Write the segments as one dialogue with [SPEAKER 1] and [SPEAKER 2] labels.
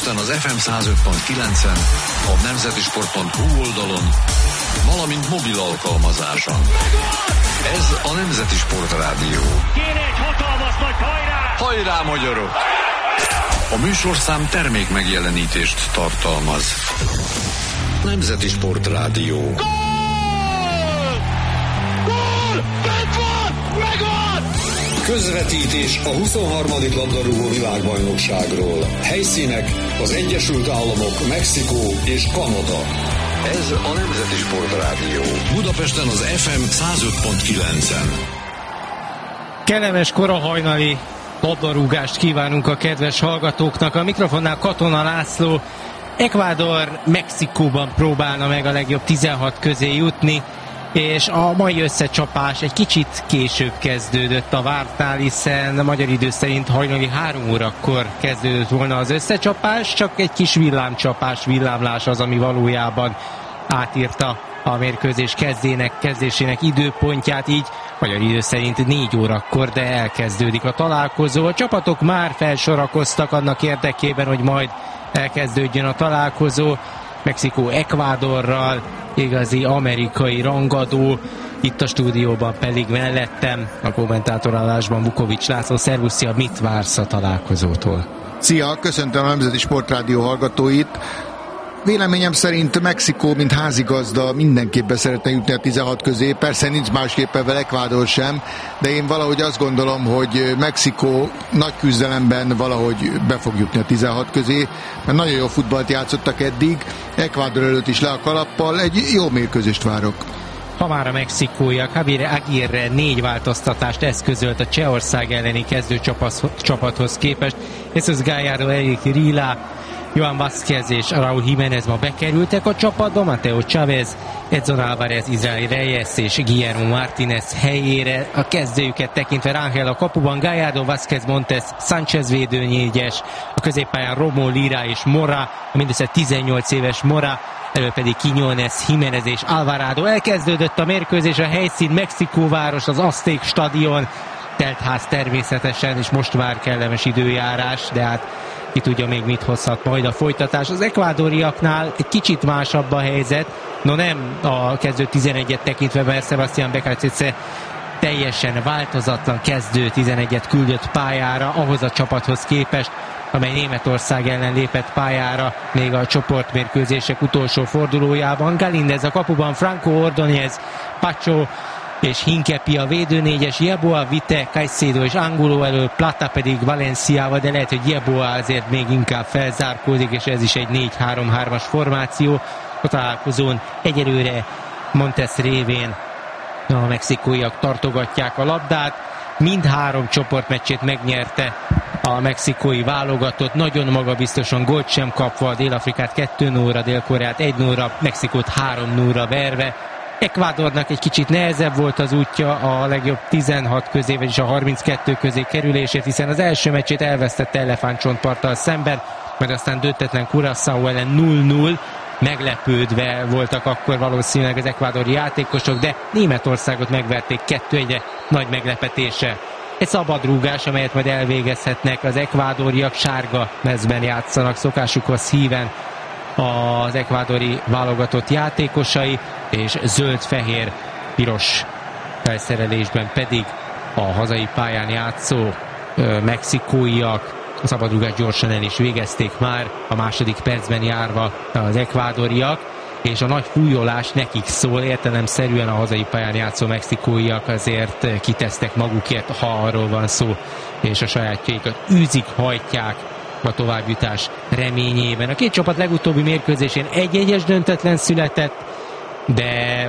[SPEAKER 1] Budapesten az FM 105.9-en, a nemzetisport.hu oldalon, valamint mobil alkalmazáson. Ez a Nemzeti Sport Rádió.
[SPEAKER 2] Kéne egy hatalmas nagy hajrá!
[SPEAKER 1] Hajrá, magyarok! A műsorszám termék megjelenítést tartalmaz. Nemzeti Sport Rádió.
[SPEAKER 2] Gól! Gól! Bent van! Megvan!
[SPEAKER 3] Közvetítés a 23. labdarúgó világbajnokságról. Helyszínek az Egyesült Államok, Mexikó és Kanada.
[SPEAKER 1] Ez a Nemzeti Sport Rádió. Budapesten az FM 105.9-en.
[SPEAKER 4] Kellemes korahajnali labdarúgást kívánunk a kedves hallgatóknak. A mikrofonnál Katona László. Ecuador Mexikóban próbálna meg a legjobb 16 közé jutni, és a mai összecsapás egy kicsit később kezdődött a vártnál, hiszen a magyar idő szerint hajnali 3 órakor kezdődött volna az összecsapás, csak egy kis villámlás az, ami valójában átírta a mérkőzés kezdésének időpontját, így magyar idő szerint 4 órakor, de elkezdődik a találkozó. A csapatok már felsorakoztak annak érdekében, hogy majd elkezdődjön a találkozó. Mexikó Ecuadorral, igazi amerikai rangadó, itt a stúdióban pedig mellettem a kommentátorálásban Vukovics László. Szervusz, szia, mit vársz a találkozótól?
[SPEAKER 5] Szia, köszöntöm a Nemzeti Sportrádió hallgatóit. Véleményem szerint Mexikó, mint házigazda, mindenképp be szeretne jutni a 16 közé. Persze nincs másképpen vele Ecuador sem, de én valahogy azt gondolom, hogy Mexikó nagy küzdelemben valahogy be fog jutni a 16 közé, mert nagyon jó futballt játszottak eddig, Ecuador előtt is le a kalappal, egy jó mérkőzést várok.
[SPEAKER 4] Ha már a mexikóiak, Javier Aguirre 4 változtatást eszközölt a Csehország elleni kezdőcsapathoz képest. Jesus Gallardo, Eric Rila, Joan Vázquez és Raúl Jiménez ma bekerültek a csapatba, Mateo Chávez, Edson Álvarez, Israel Reyes és Guillermo Martínez helyére. A kezdőjüket tekintve Rangel a kapuban, Gallardo, Vázquez, Montes, Sánchez védőnyégyes, a középpályán Romo, Lira és Mora, a mindössze 18 éves Mora, elő pedig Quiñones, Jiménez és Alvarado. Elkezdődött a mérkőzés, a helyszín Mexikóváros, az Azték stadion, teltház természetesen, és most már kellemes időjárás, de hát ki tudja még mit hozhat majd a folytatás. Az ekvádoriaknál egy kicsit másabb a helyzet, nem a kezdő 11-et tekintve, mert Sebastián Becacece teljesen változatlan kezdő 11-et küldött pályára ahhoz a csapathoz képest, amely Németország ellen lépett pályára még a csoportmérkőzések utolsó fordulójában. Galíndez a kapuban, Franco Ordóñez, Pacho és Hincapié a védőnégyes, Yeboah, Vite, Caicedo és Angulo elől, Plata pedig Valenciával, de lehet, hogy Yeboah azért még inkább felzárkózik, és ez is egy 4-3-3-as formáció. A találkozón egyelőre Montes révén a mexikóiak tartogatják a labdát. Mindhárom csoportmeccsét megnyerte a mexikói válogatott, nagyon magabiztosan, gólt sem kapva, Dél-Afrikát 2-0-ra, Dél-Koreát 1-0-ra, Mexikót 3-0-ra verve. Ecuadornak egy kicsit nehezebb volt az útja a legjobb 16 közé, vagyis a 32 közé kerülését, hiszen az első meccsét elvesztette Elefántcsontparttal szemben, majd aztán döntetlen Curaçao ellen 0-0, meglepődve voltak akkor valószínűleg az ekvádori játékosok, de Németországot megverték 2-1-re, nagy meglepetése. Egy szabadrúgás, amelyet majd elvégezhetnek az ekvádoriak, sárga mezben játszanak szokásukhoz híven az ekvádori válogatott játékosai, és zöld-fehér-piros felszerelésben pedig a hazai pályán játszó mexikóiak. A szabadrúgást gyorsan el is végezték már, a második percben járva az ekvádoriak, és a nagy fújolás nekik szól, értelemszerűen a hazai pályán játszó mexikóiak azért kitesztek magukért, ha arról van szó, és a sajátjaikat űzik, hajtják a továbbjutás reményében. A két csapat legutóbbi mérkőzésén 1-1-es döntetlen született, de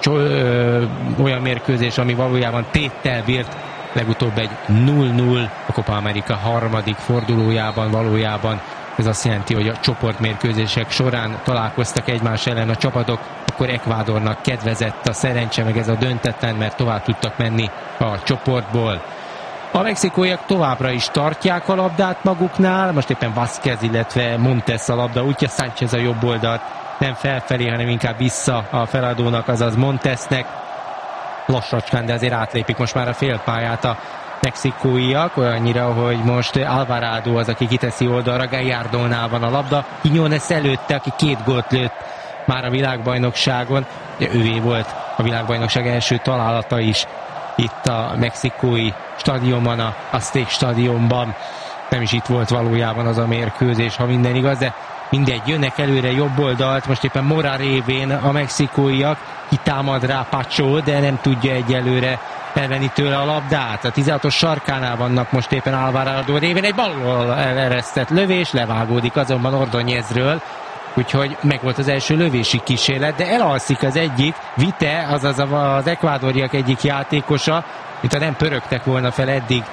[SPEAKER 4] olyan mérkőzés, ami valójában téttel bírt, legutóbb egy 0-0 a Copa America harmadik fordulójában. Valójában ez azt jelenti, hogy a csoportmérkőzések során találkoztak egymás ellen a csapatok, akkor Ecuadornak kedvezett a szerencse, meg ez a döntetlen, mert tovább tudtak menni a csoportból. A mexikóiak továbbra is tartják a labdát maguknál, most éppen Vázquez, illetve Montes a labda útja, Sánchez a jobb oldalt, nem felfelé, hanem inkább vissza a feladónak, azaz Montesnek. Lassacskán, de azért átlépik most már a félpályát a mexikóiak, olyannyira, hogy most Alvarado az, aki kiteszi oldalra, Gallardónál van a labda, Quiñones előtte, aki 2 gólt lőtt már a világbajnokságon, de ővé volt a világbajnokság első találata is itt a mexikói stadionban, a Azték stadionban. Nem is itt volt valójában az a mérkőzés, ha minden igaz, de mindegy, jönnek előre jobb oldalt, most éppen Mora révén a mexikóiak, kitámad rá Pacho, de nem tudja egyelőre elvenni tőle a labdát. A 16-os sarkánál vannak most éppen Alvarado révén, egy ballal eleresztett lövés, levágódik azonban Ordóñezről, úgyhogy megvolt az első lövési kísérlet, de elalszik az egyik, Vite, azaz az ekvádoriak egyik játékosa, mintha nem pörögtek volna fel eddig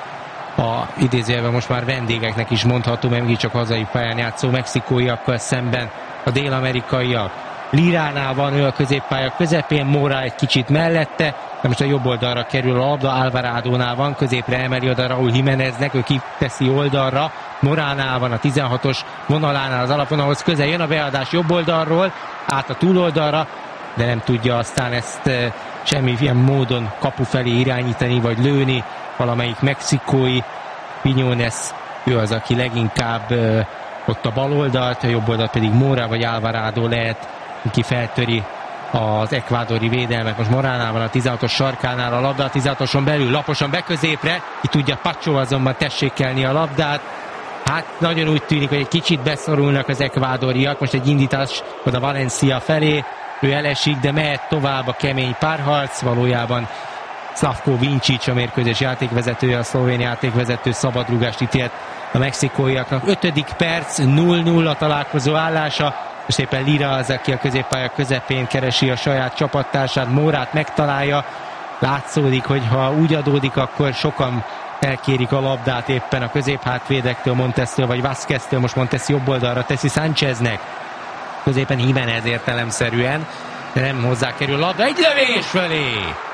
[SPEAKER 4] a idézőjelben most már vendégeknek is mondható, mert mégis csak hazai pályán játszó mexikóiakkal szemben a dél-amerikaiak. Liránál van ő a középpálya közepén, Mora egy kicsit mellette, de most a jobb oldalra kerül a labda, Alvaradónál van, középre emeli oda Raúl Jiméneznek, ő kiteszi oldalra, Moránál van a 16-os vonalánál az alapvonalhoz, közel jön a beadás jobb oldalról, át a túloldalra, de nem tudja aztán ezt semmilyen módon kapu felé irányítani vagy lőni valamelyik mexikói. Quiñones, ő az, aki leginkább ott a bal oldalt, a jobb oldalt pedig Mora vagy Alvarado lehet, ki feltöri az ekvádori védelmet. Most Moránál van a 16-os sarkánál a labda, a 16-oson belül laposan beközépre, ki tudja Pacho azonban tessékelni a labdát. Hát nagyon úgy tűnik, hogy egy kicsit beszorulnak az ekvádoriak, most egy indítás oda Valencia felé, ő elesik, de mehet tovább a kemény párharc, valójában Slavko Vincic, a mérkőzés játékvezetője, a szlovén játékvezető szabadrúgást ítélt a mexikóiaknak. 5. perc, 0-0 a találkozó állása, és éppen Lira az, aki a középpálya közepén keresi a saját csapattársát, Morát megtalálja, látszódik, hogy ha úgy adódik, akkor sokan elkérik a labdát éppen a középhátvédektől, Montestől vagy Vázqueztől, most Montes jobb oldalra teszi Sáncheznek, középen Jiménez értelemszerűen, de nem hozzá kerül a labda, egy lövés fölé!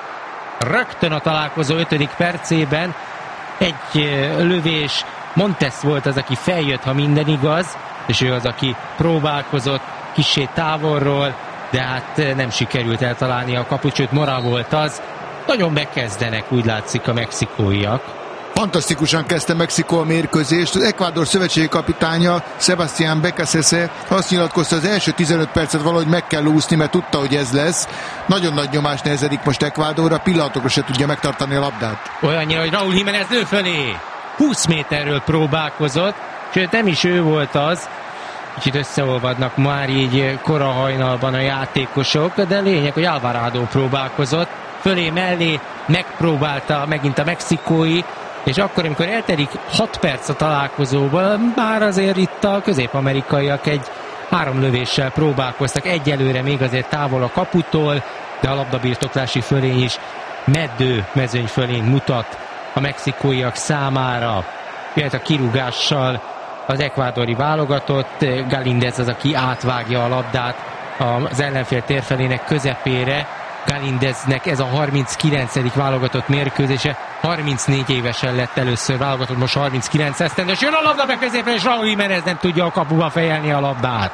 [SPEAKER 4] Rögtön a találkozó 5. percében egy lövés, Montes volt az, aki feljött, ha minden igaz, és ő az, aki próbálkozott kissé távolról, de hát nem sikerült eltalálni a kaput, sőt Mora volt az. Nagyon bekezdenek, úgy látszik, a mexikóiak.
[SPEAKER 5] Fantasztikusan kezdte Mexikó a mérkőzést. Az Ecuador szövetségi kapitánya Sebastián Becasese azt nyilatkozta, az első 15 percet valahogy meg kell úszni, mert tudta, hogy ez lesz. Nagyon nagy nyomás nehezedik most Ecuadorra, pillanatokra se tudja megtartani a labdát.
[SPEAKER 4] Olyannyira, hogy Raúl Jiménez lő fölé. 20 méterről próbálkozott, sőt nem is ő volt az. Kicsit összeolvadnak már így korahajnalban a játékosok, de lényeg, hogy Alvarado próbálkozott. Fölé mellé megpróbálta megint a mexikói, és akkor, amikor eltelik 6 perc a találkozóban, már azért itt a közép-amerikaiak egy 3 lövéssel próbálkoztak, egyelőre még azért távol a kaputól, de a labdabirtoklási fölény is meddő mezőny fölényt mutat a mexikóiak számára. Jöhet a kirúgással az ekvádori válogatott, Galíndez az, aki átvágja a labdát az ellenfél térfelének közepére. Galíndeznek ez a 39. válogatott mérkőzése, 34 évesen lett először válogatott, most 39 esztendős, jön a labda be középre, és Raúl Jiménez nem tudja a kapuba fejelni a labdát.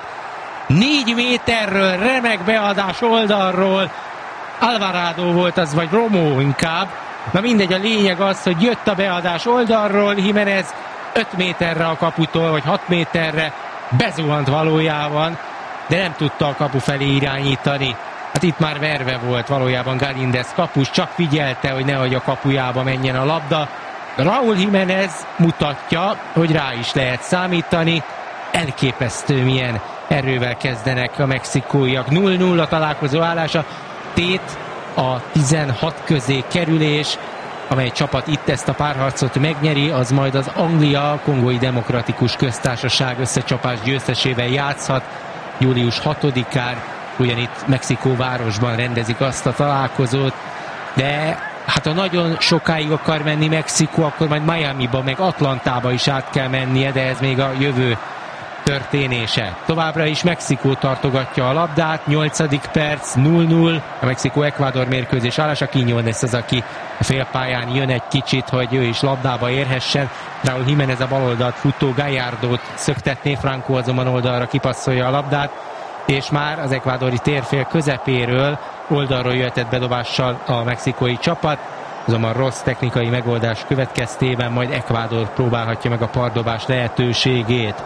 [SPEAKER 4] 4 méterről remek beadás oldalról, Alvarado volt az, vagy Romo inkább, na mindegy, a lényeg az, hogy jött a beadás oldalról, Jiménez 5 méterre a kaputól, vagy 6 méterre bezuhant valójában, de nem tudta a kapu felé irányítani. Hát itt már verve volt valójában Galíndez kapus, csak figyelte, hogy nehogy a kapujába menjen a labda. Raúl Jiménez mutatja, hogy rá is lehet számítani. Elképesztő, milyen erővel kezdenek a mexikóiak. 0-0 a találkozó állása. Tét a 16 közé kerülés, amely csapat itt ezt a párharcot megnyeri, az majd az Anglia Kongói Demokratikus Köztársaság összecsapás győztesével játszhat július 6-án. Ugyanitt Mexikó városban rendezik azt a találkozót, de hát ha nagyon sokáig akar menni Mexikó, akkor majd Miamiba, meg Atlantába is át kell mennie, de ez még a jövő történése. Továbbra is Mexikó tartogatja a labdát, 8. perc, 0-0, a Mexikó-Ekvádor mérkőzés állása. Quiñones az, aki a félpályán jön egy kicsit, hogy ő is labdába érhessen. Raúl Jiménez a baloldalt futó Gallardót szöktetné, Franco azonban oldalra kipasszolja a labdát, és már az ekvádori térfél közepéről oldalról jöhetett bedobással a mexikói csapat. azonban rossz technikai megoldás következtében majd Ecuador próbálhatja meg a pardobás lehetőségét.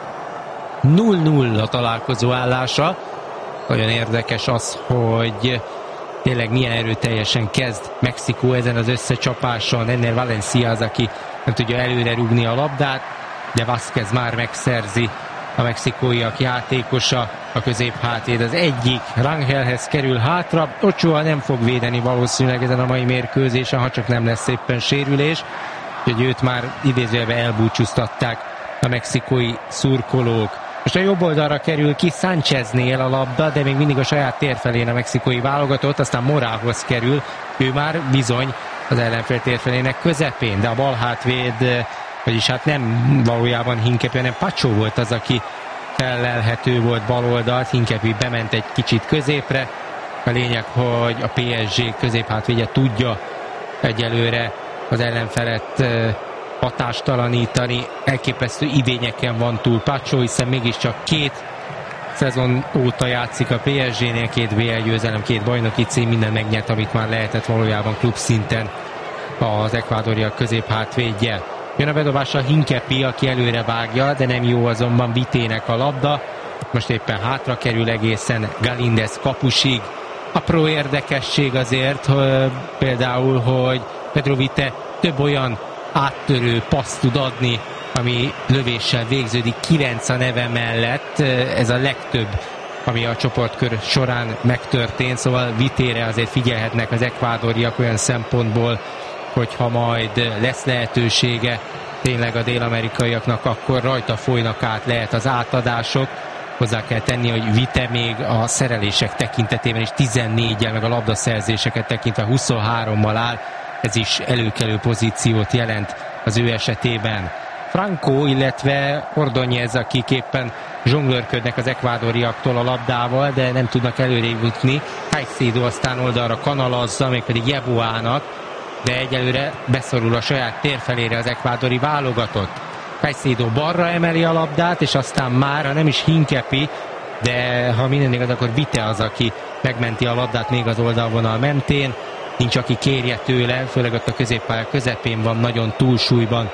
[SPEAKER 4] 0-0 a találkozó állása. Nagyon érdekes az, hogy tényleg milyen erőteljesen kezd Mexikó ezen az összecsapáson. Ennél Valencia az, aki nem tudja előre rúgni a labdát, de Vázquez már megszerzi. A mexikóiak játékosa, a középhátvéd az egyik, Rangelhez kerül hátra, Ochoa nem fog védeni valószínűleg ezen a mai mérkőzésen, ha csak nem lesz éppen sérülés, úgyhogy őt már idézőjelben elbúcsúztatták a mexikói szurkolók. Most a jobb oldalra kerül ki Sáncheznél a labda, de még mindig a saját térfelén a mexikói válogatott, aztán Morához kerül, ő már bizony az ellenfél térfelének közepén, de a bal hátvéd, vagyis hát nem valójában Hincapié, hanem Pacho volt az, aki felelhető volt bal oldalt, Hincapié bement egy kicsit középre. A lényeg, hogy a PSG középhátvédje tudja egyelőre az ellenfelet hatástalanítani. Elképesztő idényeken van túl Pacho, hiszen mégiscsak 2 szezon óta játszik a PSG-nél, 2 VL győzelem, 2 bajnoki cím, minden megnyert, amit már lehetett valójában klubszinten az ekvádoriak középhátvédje. Jön a bedobással Hincapié, aki előre vágja, de nem jó azonban Vitének a labda. Most éppen hátra kerül egészen Galíndez kapusig. Apró érdekesség azért, például, hogy Pedro Vite több olyan áttörő paszt tud adni, ami lövéssel végződik, 9 a neve mellett. Ez a legtöbb, ami a csoportkör során megtörtént, szóval Vitére azért figyelhetnek az ekvádoriak olyan szempontból, hogyha majd lesz lehetősége tényleg a dél-amerikaiaknak, akkor rajta folynak át, lehet az átadások. Hozzá kell tenni, hogy Vite még a szerelések tekintetében is 14-jel, meg a labdaszerzéseket tekintve 23-mal áll. Ez is előkelő pozíciót jelent az ő esetében. Franco, illetve Ordóñez, akik éppen zsonglőrködnek az ekvádoriaktól a labdával, de nem tudnak előrébb jutni. Caicedo aztán oldalra kanalazza, mégpedig Jeboának, de egyelőre beszorul a saját térfelére az ekvádori válogatott. Caicedo balra emeli a labdát, és aztán már, ha nem is Hincapié, de ha minden igaz, akkor Vite az, aki megmenti a labdát még az oldalvonal mentén. Nincs, aki kérje tőle, főleg ott a középpálya közepén van nagyon túlsúlyban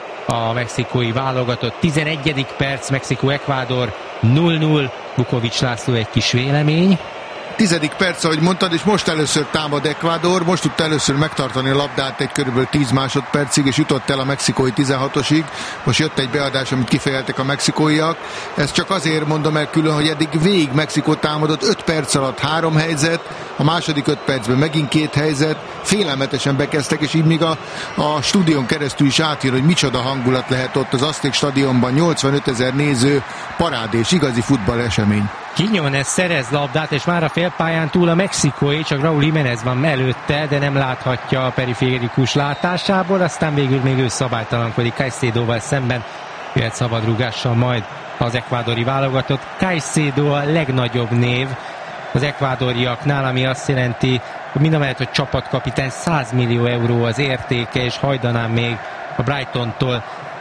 [SPEAKER 4] a mexikói válogatott. 11. perc, Mexikó-Ekvádor 0-0. Vukovics László, egy kis vélemény.
[SPEAKER 5] 10. perc, ahogy mondtad, és most először támad Ecuador, most tudta először megtartani a labdát egy körülbelül 10 másodpercig, és jutott el a mexikói 16-osig. Most jött egy beadás, amit kifejeltek a mexikóiak. Ezt csak azért mondom el külön, hogy eddig végig Mexikó támadott, 5 perc alatt 3 helyzet, a második 5 percben megint 2 helyzet, félelmetesen bekezdtek, és így még a stúdión keresztül is átjön, hogy micsoda hangulat lehet ott az Azték stadionban, 85 000 néző, parádés, igazi futballesemény.
[SPEAKER 4] Quiñones szerez labdát, és már a félpályán túl a mexikói, csak Raúl Jiménez van előtte, de nem láthatja a periférikus látásából, aztán végül még ő szabálytalankodik Caicedoval szemben, jöhet szabadrúgással majd az ekvádori válogatott. Caicedo a legnagyobb név az ekvádoriaknál, ami azt jelenti, hogy mindamellett, hogy csapatkapitány, 100 millió euró az értéke, és hajdanán még a Brightontól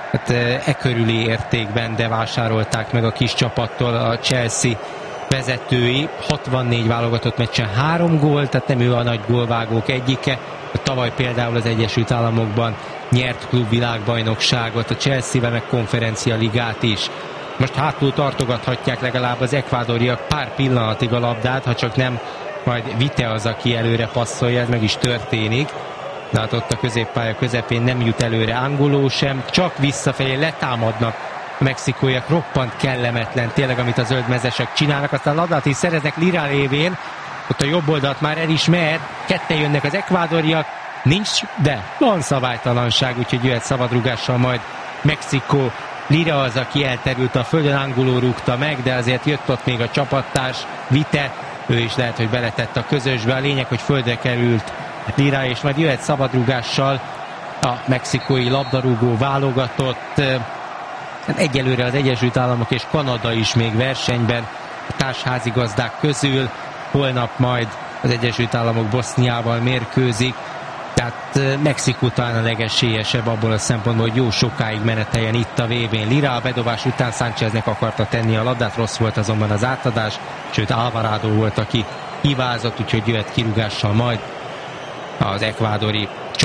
[SPEAKER 4] körüli értékben, de vásárolták meg a kis csapattól a Chelsea vezetői. 64 válogatott meccsen 3 gól, tehát nem ő a nagy gólvágók egyike. Tavaly például az Egyesült Államokban nyert klubvilágbajnokságot, a Chelsea-vel meg konferencialigát is. Most hátul tartogathatják legalább az ekvádoriak pár pillanatig a labdát, ha csak nem majd Vite az, aki előre passzolja, ez meg is történik. De hát ott a középpálya közepén nem jut előre Angoló sem, csak visszafelé letámadnak a mexikóiak, roppant kellemetlen tényleg, amit a zöldmezesek csinálnak, aztán labdát is szereznek Lira révén, ott a jobb oldalt már el is mehet, ketten jönnek az ekvádoriak, nincs, de van szabálytalanság, úgyhogy jöhet szabadrúgással majd Mexikó. Lira az, aki elterült a földön, Angoló rúgta meg, de azért jött ott még a csapattárs, Vite, ő is lehet, hogy beletett a közösbe, a lényeg, hogy földre került Lira, és majd jöhet szabadrúgással a mexikói labdarúgó válogatott. Egyelőre az Egyesült Államok és Kanada is még versenyben a társházigazdák közül. Holnap majd az Egyesült Államok Boszniával mérkőzik, tehát Mexikó talán a legesélyesebb abból a szempontból, hogy jó sokáig meneteljen itt a VB-n. Lira a bedobás után Sáncheznek akarta tenni a labdát, rossz volt azonban az átadás, sőt Alvarado volt, aki hibázott, úgyhogy jöhet kirúgással majd az ekvádori csapat.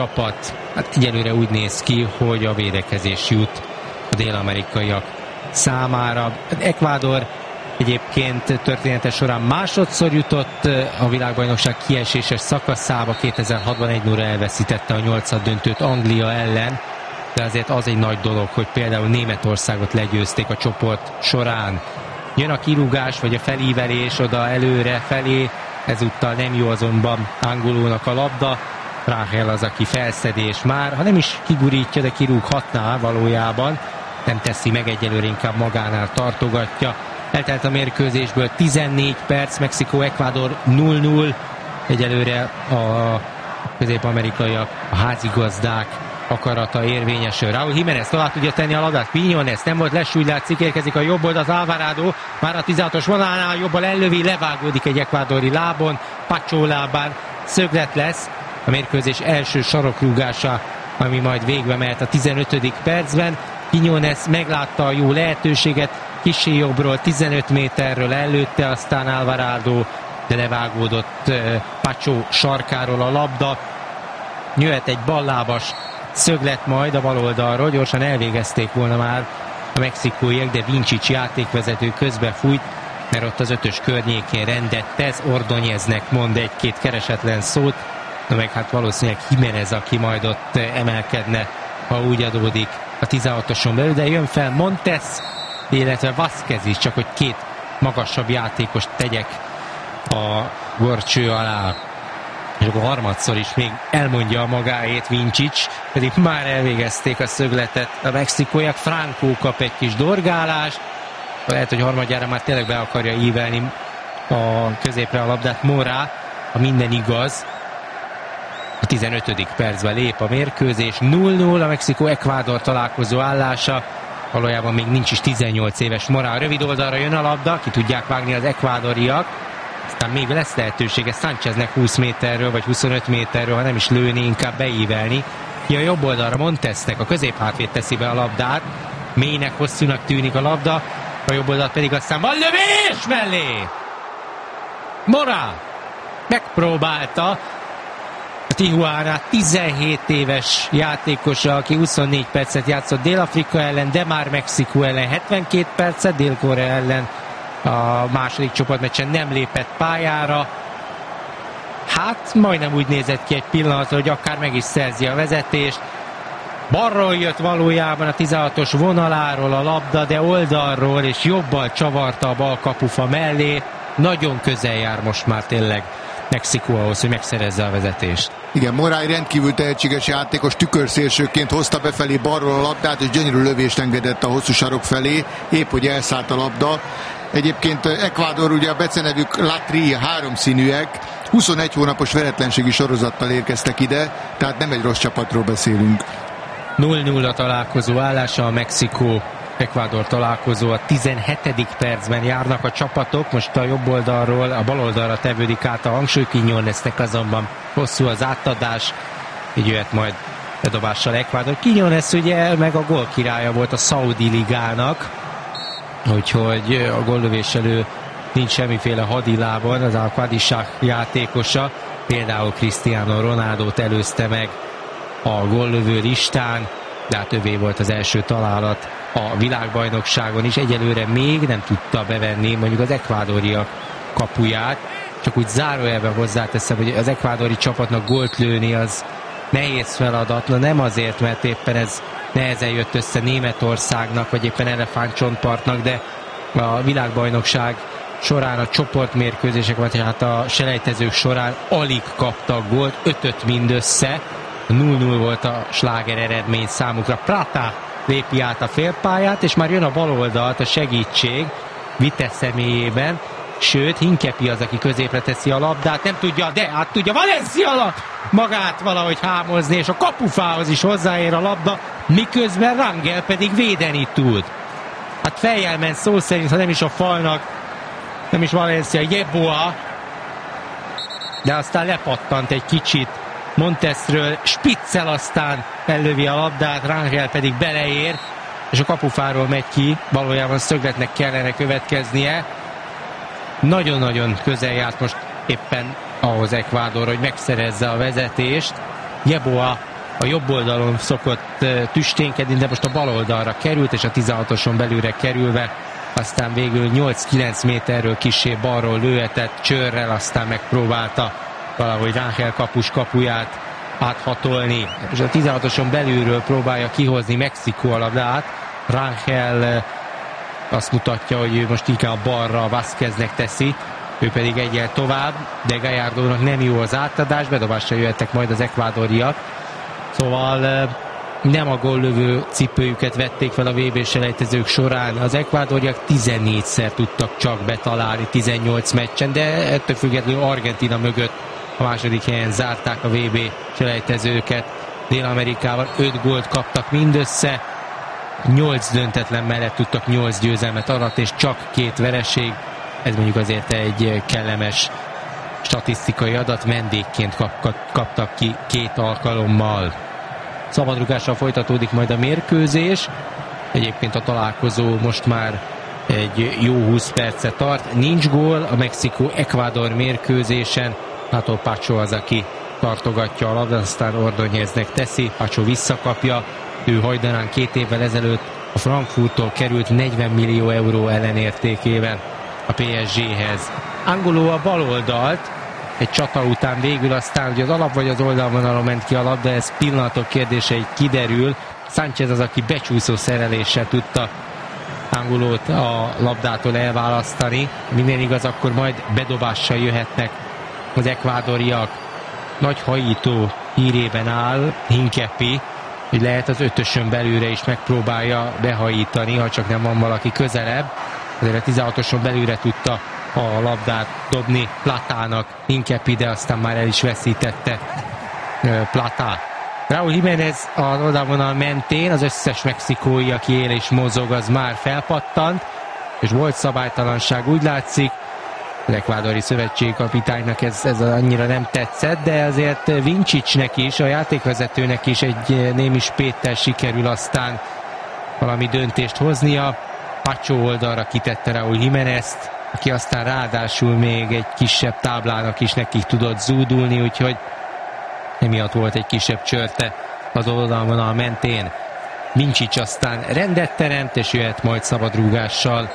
[SPEAKER 4] csapat. Hát egyelőre úgy néz ki, hogy a védekezés jut a dél-amerikaiak számára. Ecuador egyébként története során másodszor jutott a világbajnokság kieséses szakaszába, 2006-ban 1-0 elveszítette a 8. döntőt Anglia ellen, de azért az egy nagy dolog, hogy például Németországot legyőzték a csoport során. Jön a kirúgás, vagy a felívelés oda előre felé, ezúttal nem jó azonban Angolónak a labda. Rangel az, aki felszedés már, ha nem is kigurítja, de kirúghatná valójában. Nem teszi meg, egyelőre inkább magánál tartogatja. Eltelt a mérkőzésből 14 perc, Mexikó-Ecuador 0-0. Egyelőre a közép-amerikaiak, a házigazdák akarata érvényesül. Raúl Jiménez tovább tudja tenni a labdát, Quiñones nem volt lesúly, látszik, érkezik a jobb oldalt, Alvarado már a 16-os vonalnál jobbal ellövi, levágódik egy ekvádori lábon, Pacho lábán szöglet lesz, a mérkőzés első sarokrúgása, ami majd végbe mehet a 15. percben. Quiñones meglátta a jó lehetőséget, kissé jobbról, 15 méterről előtte, aztán Alvarado, de levágódott Pacho sarkáról a labda. Jöhet egy ballábas szöglet majd a bal oldalról, gyorsan elvégezték volna már a mexikóiak, de Vincic játékvezető közbefújt, mert ott az 5-ös környékén rendet tesz, Ordóñeznek mond egy-két keresetlen szót, de meg hát valószínűleg Jiménez, aki majd ott emelkedne, ha úgy adódik a 16-oson belül, de jön fel Montes, illetve Vázquez is, csak hogy két magasabb játékost tegyek a gorcső alá. És akkor harmadszor is még elmondja a magáét Vincic, pedig már elvégezték a szögletet a mexikóiak. Franco kap egy kis dorgálást, lehet, hogy harmadjára már tényleg be akarja ívelni a középre a labdát Mora, ha minden igaz. A 15. percben lép a mérkőzés, 0-0 a Mexikó-Ecuador találkozó állása, valójában még nincs is 18 éves Mora. A rövid oldalra jön a labda, ki tudják vágni az ekvádoriak, aztán még lesz lehetősége Sáncheznek 20 méterről, vagy 25 méterről, ha nem is lőni, inkább beívelni. Ki a jobb oldalra Montesnek, a középhátvéd teszi be a labdát, mélynek, hosszúnak tűnik a labda, a jobb oldalt pedig aztán van lövés mellé! Mora megpróbálta, a Tijuana 17 éves játékosa, aki 24 percet játszott Dél-Afrika ellen, de már Mexikó ellen 72 percet, Dél-Korea ellen a második csoportmeccsen nem lépett pályára. Hát majdnem úgy nézett ki egy pillanatra, hogy akár meg is szerzi a vezetést. Balról jött valójában a 16-os vonaláról a labda, de oldalról és jobbal csavarta a bal kapufa mellé. Nagyon közel jár most már tényleg Mexikó ahhoz, hogy megszerezze a vezetést.
[SPEAKER 5] Igen, Morály rendkívül tehetséges játékos, tükörszélsőként hozta befelé balról a labdát, és gyönyörű lövést engedett a hosszú sarok felé, épp hogy elszállt a labda. Egyébként Ecuador, ugye a becenevük Latri, háromszínűek, 21 hónapos veretlenségi sorozattal érkeztek ide, tehát nem egy rossz csapatról beszélünk.
[SPEAKER 4] 0-0 találkozó állása, a Mexikó-Ecuador találkozó, a 17. percben járnak a csapatok, most a jobb oldalról a bal oldalra tevődik át a hangsúly, Quiñonesnek azonban hosszú az átadás, így jöhet majd bedobással Ecuador. Quiñones ugye meg a gól királya volt a Szaudi ligának, úgyhogy a góllövés elő nincs semmiféle hadilában, az Al-Qadisah játékosa, például Cristiano Ronaldót előzte meg a góllövő listán, de hát övé volt az első találat a világbajnokságon is, egyelőre még nem tudta bevenni mondjuk az ekvádoriak kapuját, csak úgy zárójelben hozzáteszem, hogy az ekvádori csapatnak gólt lőni az nehéz feladat, nem azért, mert éppen ez nehezen jött össze Németországnak, vagy éppen elefántcsontpartnak, de a világbajnokság során a csoportmérkőzések, vagy hát a selejtezők során alig kaptak gólt, 5-5 mindössze. 0-0 volt a sláger eredmény számukra. Prata lépi át a félpályát, és már jön a bal oldalt a segítség Vite személyében, sőt, Hinkepi az, aki középre teszi a labdát, nem tudja, de át tudja Valencia magát valahogy hámozni, és a kapufához is hozzáér a labda, miközben Rangel pedig védeni tud. Hát fejjel ment szó szerint, ha nem is a falnak, nem is Valencia, Jeboa, de aztán lepattant egy kicsit Montesről, Spitzel aztán ellövi a labdát, Rangel pedig beleér, és a kapufáról megy ki, valójában szögletnek kellene következnie. Nagyon-nagyon közel járt most éppen ahhoz Ecuador, hogy megszerezze a vezetést. Jeboa a jobb oldalon szokott tüsténkedni, de most a bal oldalra került, és a 16-oson belülre kerülve aztán végül 8-9 méterről kissé balról lőhetett csőrrel, aztán megpróbálta valahogy Rangel kapus kapuját áthatolni, és a 16-oson belülről próbálja kihozni Mexikó a labdát. Rangel azt mutatja, hogy ő most inkább balra Vázqueznek teszi, ő pedig egyel tovább, de Gallardónak nem jó az átadás, bedobásra jöhettek majd az ekvádoriak, szóval nem a góllövő cipőjüket vették fel a VB-selejtezők során. Az ekvádoriak 14-szer tudtak csak betalálni 18 meccsen, de ettől függetlenül Argentína mögött a második helyen zárták a VB-selejtezőket. Dél-Amerikával 5 gólt kaptak mindössze, 8 döntetlen mellett tudtak 8 győzelmet aratni, és csak 2 vereség. Ez mondjuk azért egy kellemes statisztikai adat, vendégként kaptak ki 2 alkalommal. Szabadrugással folytatódik majd a mérkőzés. Egyébként a találkozó most már egy jó 20 percet tart. Nincs gól a Mexikó-Ekvádor mérkőzésen. Látó Pacho az, aki tartogatja a labdát, aztán Ordóñeznek teszi. Pacho visszakapja. Ő hajdanán 2 évvel ezelőtt a Frankfurttól került 40 millió euró ellenértékében a PSG-hez. Angoló a bal oldalt, egy csata után végül aztán, hogy az alap vagy az oldalvonalon ment ki a labda, ez pillanatok kérdése, így kiderül. Sánchez az, aki becsúszó szereléssel tudta Angolót a labdától elválasztani. Minden igaz, akkor majd bedobással jöhetnek az ekvádoriak. Nagy hajító hírében áll Hincapi, hogy lehet az 5-ösön belülre is megpróbálja behajítani, ha csak nem van valaki közelebb. Azért a 16-oson belülre tudta a labdát dobni Platának Hincapi, de aztán már el is veszítette Plata. Raúl Jiménez az oldalvonal mentén, az összes mexikói, aki él és mozog, az már felpattant, és volt szabálytalanság, úgy látszik. Az ekvádori szövetségi kapitánynak ez annyira nem tetszett, de azért Vincsicsnek is, a játékvezetőnek is egy némi spéttel sikerül aztán valami döntést hoznia. Pacho oldalra kitette Raúl Jiménezt, aki aztán ráadásul még egy kisebb táblának is nekik tudott zúdulni, úgyhogy emiatt volt egy kisebb csörte az oldalvonal mentén. Vincsics aztán rendet teremt, és jöhet majd szabadrúgással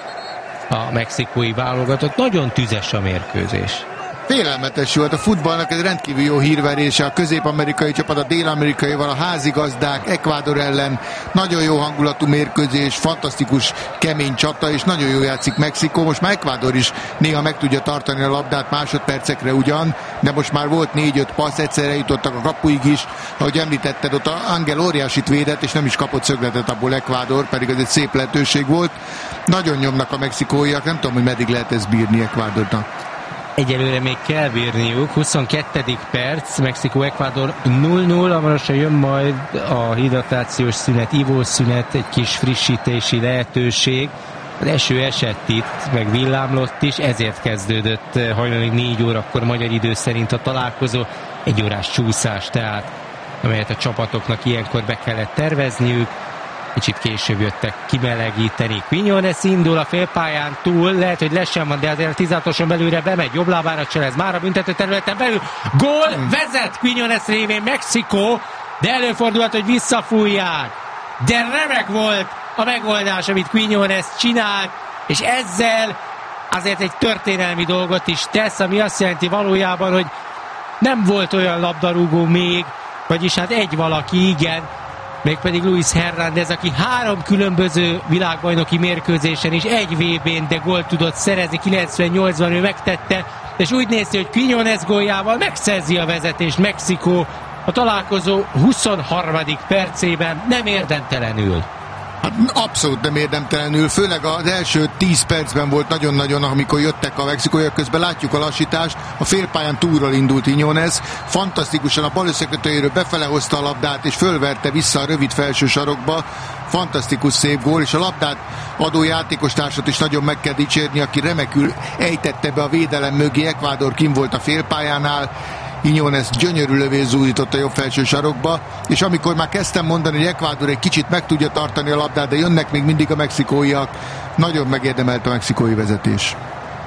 [SPEAKER 4] a mexikói válogatott. Nagyon tüzes a mérkőzés.
[SPEAKER 5] Félelmetes volt a futballnak, ez rendkívül jó hírverése. A közép-amerikai csapat a dél-amerikaival, a házigazdák Ekvádor ellen. Nagyon jó hangulatú mérkőzés, fantasztikus kemény csata, és nagyon jó játszik Mexikó. Most már Ekvádor is néha meg tudja tartani a labdát, másodpercekre ugyan, de most már volt 4-5 passz, egyszerre jutottak a kapuig is. Ahogy említetted, ott Angel óriásit védett, és nem is kapott szögletet abból Ekvádor, pedig ez egy szép lehetőség volt. Nagyon nyomnak a mexikóiak, nem tudom, hogy meddig lehet ezt bírni Ekvádornak.
[SPEAKER 4] Egyelőre még kell bírniuk. 22. perc, Mexikó-Ekvádor 0-0, hamarosan jön majd a hidratációs szünet, ivószünet, egy kis frissítési lehetőség. Az eső esett itt, meg villámlott is, ezért kezdődött hajnali 4 órakor magyar idő szerint a találkozó. 1 órás csúszás tehát, amelyet a csapatoknak ilyenkor be kellett tervezniük. Kicsit később jöttek kimelegíteni. Quiñones indul a félpályán túl, lehet, hogy lesen van, de azért a 16-oson belülre bemegy, jobb lábára cselez, már a büntető területen belül. Gól, vezet Quiñones révén Mexikó, de előfordulhat, hogy visszafújják. De remek volt a megoldás, amit Quiñones csinált, és ezzel azért egy történelmi dolgot is tesz, ami azt jelenti valójában, hogy nem volt olyan labdarúgó még, vagyis hát egy valaki, igen, mégpedig Luis Hernández, aki 3 különböző világbajnoki mérkőzésen is egy VB-n, de gólt tudott szerezni, 98-ban ő megtette, és úgy néz ki, hogy Quiñones góljával megszerzi a vezetést Mexikó a találkozó 23. percében, nem érdemtelenül.
[SPEAKER 5] Hát abszolút nem érdemtelenül, főleg az első 10 percben volt nagyon-nagyon, amikor jöttek a mexikóiak, közben látjuk a lassítást, a félpályán túlról indult Quiñones, fantasztikusan a bal összekötőjéről befele hozta a labdát, és fölverte vissza a rövid felső sarokba, fantasztikus szép gól, és a labdát adó játékostársat is nagyon meg kell dicsérni, aki remekül ejtette be a védelem mögé, Ekvádor kim volt a félpályánál, Quiñones gyönyörű lövés zúdított a jobb felső sarokba, és amikor már kezdtem mondani, hogy Ekvádor egy kicsit meg tudja tartani a labdát, de jönnek még mindig a mexikóiak, nagyon megérdemelt a mexikói vezetés.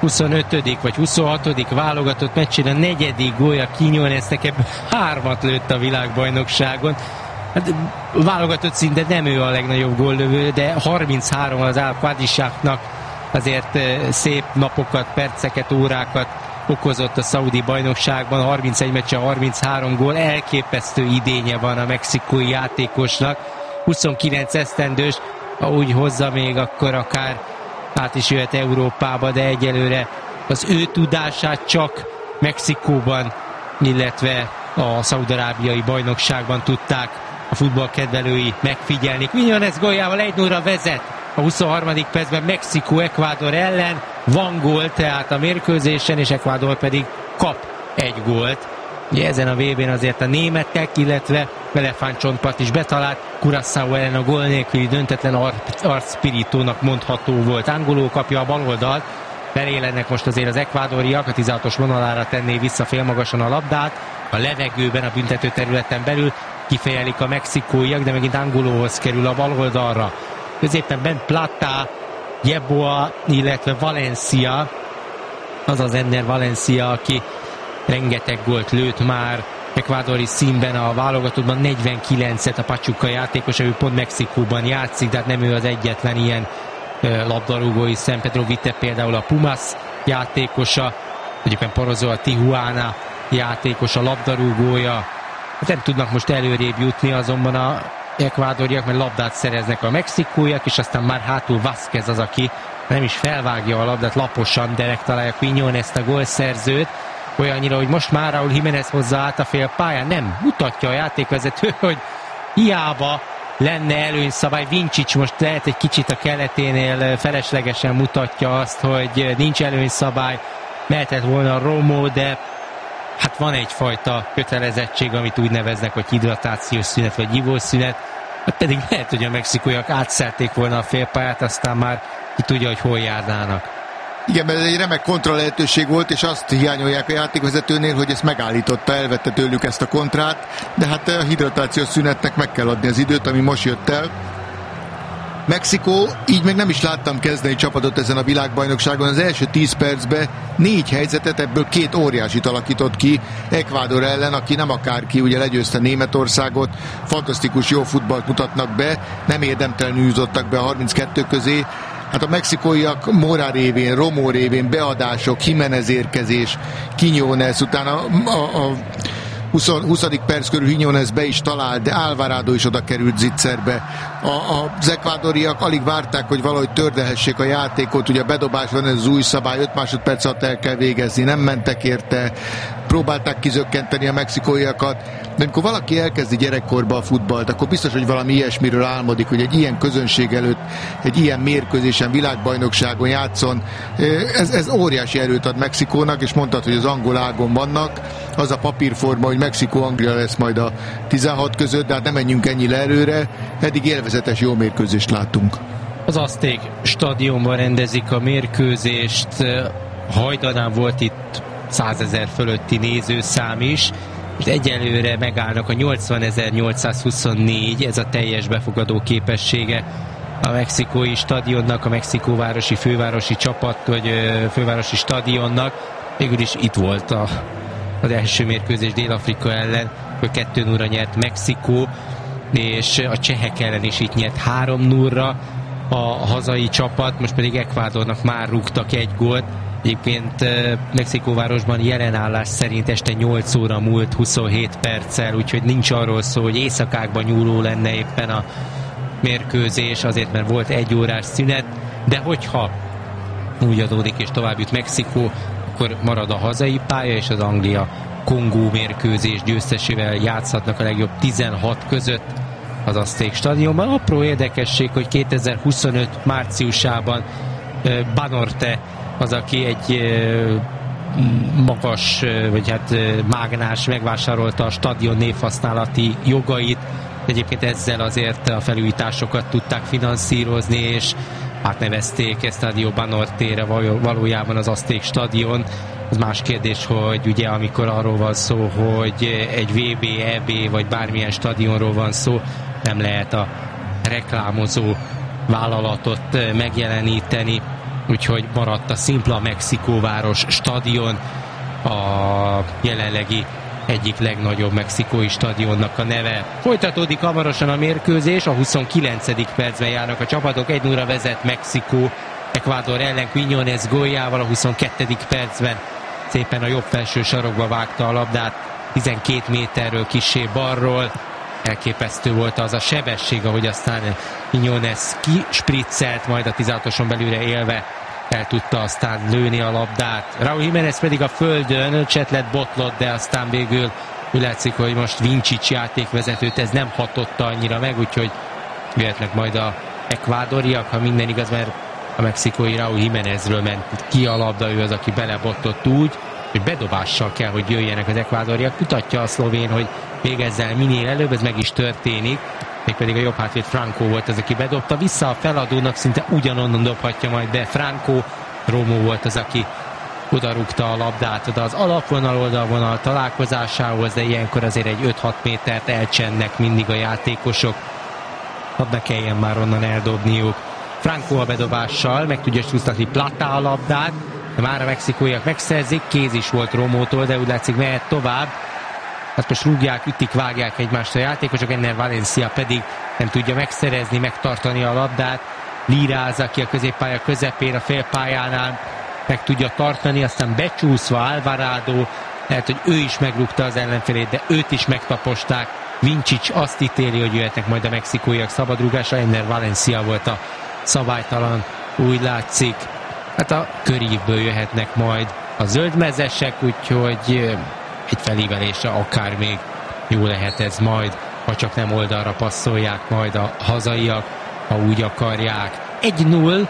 [SPEAKER 4] 25. vagy 26. válogatott meccsén a 4. gólya Quiñonesnek, ebből 3 lőtt a világbajnokságon. Hát válogatott szinte nem ő a legnagyobb góllövő, de 33 az Al-Qadisahnak azért szép napokat, perceket, órákat okozott a szaudi bajnokságban. 31 meccsen 33 gól, elképesztő idénye van a mexikói játékosnak. 29 esztendős, ha úgy hozza még, akkor akár át is jöhet Európába, de egyelőre az ő tudását csak Mexikóban, illetve a szaudarábiai bajnokságban tudták a futballkedvelői megfigyelni. Quiñones góljával 1-0-ra vezet a 23. percben Mexikó Ecuador ellen. Van gól tehát a mérkőzésen, és Ecuador pedig kap egy gólt. Ugye ezen a VB-n azért a németek, illetve elefántcsontpart is betalált. Curaçao ellen a gól nélküli döntetlen arcpirítónak mondható volt. Angoló kapja a baloldalt, felélennek most azért az ekvádoriak, a 16-os vonalára tenné vissza félmagasan a labdát. A levegőben, a büntetőterületen belül kifejelik a mexikóiak, de megint Angolóhoz kerül a baloldalra. Középen bent Plata, Yeboah, illetve Valencia, azaz Enner Valencia, aki rengeteg gólt lőtt már ekvádori színben a válogatottban, 49-et a Pachuca játékos, ő pont Mexikóban játszik, de hát nem ő az egyetlen ilyen labdarúgó is. San Pedro Vite például a Pumas játékosa, egyébként Porozó a Tijuana játékosa, labdarúgója. Hát nem tudnak most előrébb jutni azonban a ekvádoriak, mert labdát szereznek a mexikóiak, és aztán már hátul Vázquez az, aki nem is felvágja a labdát, laposan, de megtalálja Quiñones a gólszerzőt, olyannyira, hogy most már Raúl Jiménez hozza át a fél pályán. Nem mutatja a játékvezető, hogy hiába lenne előnyszabály. Vincic most lehet egy kicsit a keleténél feleslegesen mutatja azt, hogy nincs előnyszabály, mehetett volna Romo, de hát van egyfajta kötelezettség, amit úgy neveznek, hogy hidratációs szünet, vagy ivószünet. Hát pedig lehet, hogy a mexikóiak átszelték volna a félpályát, aztán már ki tudja, hogy hol járnának.
[SPEAKER 5] Igen, mert ez egy remek kontra lehetőség volt, és azt hiányolják a játékvezetőnél, hogy ezt megállította, elvette tőlük ezt a kontrát, de hát a hidratációs szünetnek meg kell adni az időt, ami most jött el. Mexikó, így még nem is láttam kezdeni csapatot ezen a világbajnokságon. Az első 10 percben 4 helyzetet, ebből 2 óriásit alakított ki Ecuador ellen, aki nem akárki, ugye legyőzte Németországot, fantasztikus jó futballt mutatnak be, nem érdemtelenül jutottak be a 32 közé. Hát a mexikóiak Mora révén, Romo révén, beadások, Jiménez érkezés, Quiñones, utána a 20. perc körül Quiñones be is talált, de Alvarado is oda került zicserbe. Az ekvádoriak alig várták, hogy valahogy tördelhessék a játékot, ugye a bedobás van, ez az új szabály, 5 másodperc alatt el kell végezni, nem mentek érte, próbálták kizökkenteni a mexikóiakat, de amikor valaki elkezdi gyerekkorba a futballt, akkor biztos, hogy valami ilyesmiről álmodik, hogy egy ilyen közönség előtt, egy ilyen mérkőzésen, világbajnokságon játszon. Ez óriási erőt ad Mexikónak, és mondtad, hogy az angol ágon vannak. Az a papírforma, hogy Mexikó-Anglia lesz majd a 16 között, de hát nem menjünk ennyire előre. Eddig élvezetes jó mérkőzést láttunk.
[SPEAKER 4] Az Azték stadionban rendezik a mérkőzést. Hajdanán volt itt 100 000 fölötti nézőszám is. Egyelőre megállnak a 80.824, ez a teljes befogadó képessége a mexikói stadionnak, a mexikóvárosi fővárosi csapat, vagy fővárosi stadionnak. Végül is itt volt az első mérkőzés Dél-Afrika ellen, hogy 2-0-ra nyert Mexikó, és a csehek ellen is itt nyert 3-0-ra a hazai csapat, most pedig Ecuadornak már rúgtak egy gólt. Egyébként Mexikóvárosban jelen állás szerint este 8 óra múlt 27 perccel, úgyhogy nincs arról szó, hogy éjszakákban nyúló lenne éppen a mérkőzés, azért mert volt 1 órás szünet, de hogyha úgy adódik és tovább jut Mexikó, akkor marad a hazai pálya, és az Anglia-Kongó mérkőzés győztesével játszhatnak a legjobb 16 között az Azték stadionban. Apró érdekesség, hogy 2025 márciusában Banorte az, aki egy magas, vagy hát mágnás megvásárolta a stadion névhasználati jogait. Egyébként ezzel azért a felújításokat tudták finanszírozni, és átnevezték Estadio Banortére valójában az Azték stadion. Az más kérdés, hogy ugye amikor arról van szó, hogy egy VB, EB vagy bármilyen stadionról van szó, nem lehet a reklámozó vállalatot megjeleníteni, úgyhogy maradt a szimpla Mexikóváros stadion a jelenlegi egyik legnagyobb mexikói stadionnak a neve. Folytatódik hamarosan a mérkőzés, a 29. percben járnak a csapatok, 1-0-ra vezet Mexikó Ecuador ellen Quiñones góljával, a 22. percben szépen a jobb felső sarokba vágta a labdát, 12 méterről kissé balról. Elképesztő volt az a sebesség, ahogy aztán Quiñones kispriccelt, majd a 16-oson belülre élve el tudta aztán lőni a labdát. Raúl Jiménez pedig a földön csetlet botlott, de aztán végül úgy látszik, hogy most Vincic játékvezetőt ez nem hatotta annyira meg, úgyhogy jöhetnek majd a ekvádoriak, ha minden igaz, mert a mexikói Raúl Jiménezről ment ki a labda, ő az, aki belebotlott úgy, hogy bedobással kell, hogy jöjjenek az ekvádoriak. Mutatja a szlovén, hogy végezzel minél előbb, ez meg is történik. Mégpedig a jobb hátvéd Franco volt az, aki bedobta. Vissza a feladónak szinte ugyanonnan dobhatja majd be Franco. Romo volt az, aki odarúgta a labdát oda az alapvonal oldalvonal találkozásához, de ilyenkor azért egy 5-6 métert elcsennek mindig a játékosok. Hadd ne kelljen már onnan eldobniuk. Franco a bedobással meg tudja csúsztatni Plata a labdát, de már a mexikóiak megszerzik, kéz is volt Romótól, de úgy látszik mehet tovább. Hát most rúgják, ütik, vágják egymást a játékosok, Enner Valencia pedig nem tudja megszerezni, megtartani a labdát. Líráz, aki a középpálya közepén, a félpályánál meg tudja tartani, aztán becsúszva Alvarado, lehet, hogy ő is megrúgta az ellenfelét, de őt is megtaposták. Vincic azt ítéli, hogy jöhetnek majd a mexikóiak szabadrúgásra, Enner Valencia volt a szabálytalan, úgy látszik. Hát a körívből jöhetnek majd a zöldmezesek, úgyhogy egy felívelésre akár még jó lehet ez majd, ha csak nem oldalra passzolják majd a hazaiak, ha úgy akarják. 1-0,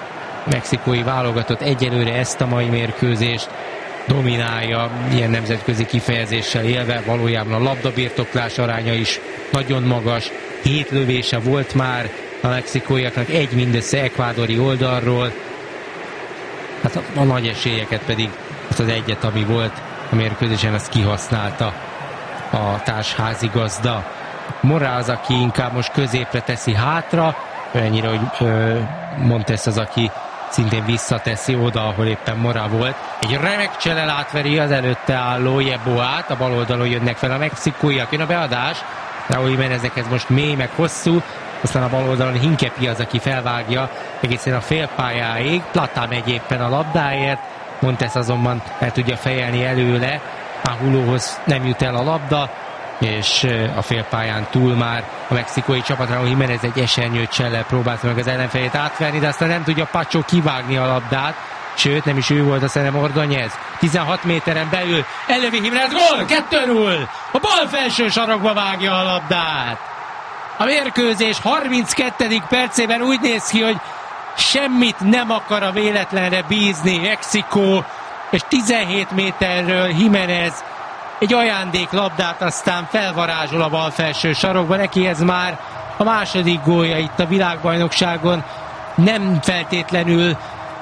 [SPEAKER 4] mexikói válogatott egyelőre ezt a mai mérkőzést dominálja, ilyen nemzetközi kifejezéssel élve, valójában a labdabirtoklás aránya is nagyon magas, 7 lövése volt már a mexikóiaknak, egy mindössze ekvádori oldalról, hát a nagy esélyeket pedig, azt az egyet, ami volt a mérkőzésen, azt kihasználta a társházigazda. Morales, aki inkább most középre teszi hátra, olyannyira, hogy Montes az, aki szintén visszateszi oda, ahol éppen Mora volt. Egy remek cselel átveri az előtte álló Jeboát, a bal oldalon jönnek fel a mexikóiak, jön a beadás, Raúl Jiméneznek ez most mély, meg hosszú, aztán a bal oldalon Hinkepi az, aki felvágja egészen a félpályáig, Plata megy éppen a labdáért, Montes azonban el tudja fejelni előle, Angulohoz nem jut el a labda, és a félpályán túl már a mexikói csapat. Raúl Jiménez egy esernyőcsellel próbálta meg az ellenfelét átverni, de aztán nem tudja Pacho kivágni a labdát, sőt nem is ő volt, azt hiszem Ordóñez. 16 méteren belül ellövi Jiménez, gól! 2-0! A bal felső sarokba vágja a labdát. A mérkőzés 32. percében úgy néz ki, hogy semmit nem akar a véletlenre bízni Mexikó, és 17 méterről Jiménez egy ajándéklabdát aztán felvarázsol a bal felső sarokba. Neki ez már a második gólja itt a világbajnokságon. Nem feltétlenül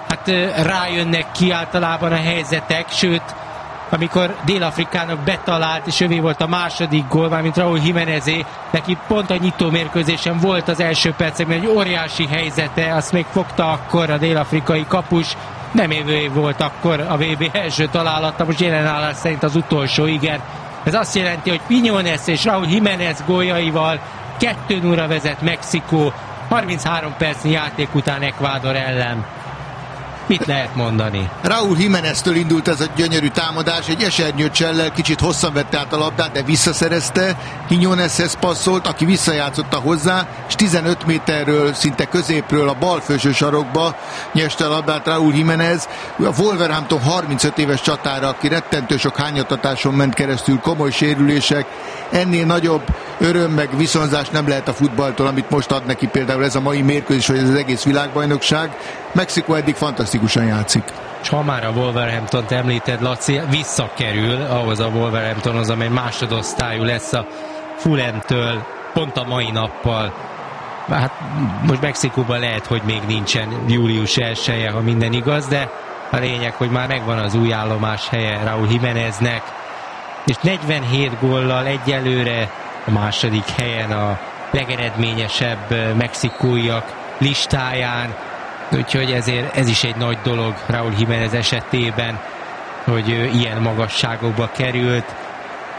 [SPEAKER 4] rájönnek ki általában a helyzetek, sőt, amikor Dél-Afrikának betalált, és övé volt a második gól, mármint Raúl Jiménezé, neki pont a nyitó mérkőzésen volt az első percekben egy óriási helyzete, azt még fogta akkor a dél-afrikai kapus, nem évő volt akkor a VB első találata, most jelen állás szerint az utolsó, igen. Ez azt jelenti, hogy Quiñones és Raúl Jiménez góljaival 2-0-ra vezet Mexikó, 33 percnyi játék után Ecuador ellen. Mit lehet mondani?
[SPEAKER 5] Raúl Jiméneztől indult ez a gyönyörű támadás, egy esernyőcsellel kicsit hosszan vette át a labdát, de visszaszerezte, Quiñoneshez passzolt, aki visszajátszotta hozzá, és 15 méterről, szinte középről a bal felső sarokba nyeste a labdát Raúl Jiménez. A Wolverhampton 35 éves csatára, aki rettentő sok hányatatáson ment keresztül, komoly sérülések, ennél nagyobb öröm meg viszonzás nem lehet a futballtól, amit most ad neki például ez a mai mérkőzés, vagy ez az egész világbajnokság. Mexikó eddig fantasztikusan játszik.
[SPEAKER 4] És ha már a Wolverhamptont említed, Laci, visszakerül ahhoz a Wolverhamptonhoz, amely másodosztályú lesz a Fulhamtől pont a mai nappal. Hát most Mexikóban lehet, hogy még nincsen július 1-je, ha minden igaz, de a lényeg, hogy már megvan az új állomás helye Raúl Jiméneznek, és 47 góllal egyelőre a második helyen a legeredményesebb mexikóiak listáján, úgyhogy ezért ez is egy nagy dolog Raúl Jiménez esetében, hogy ilyen magasságokba került.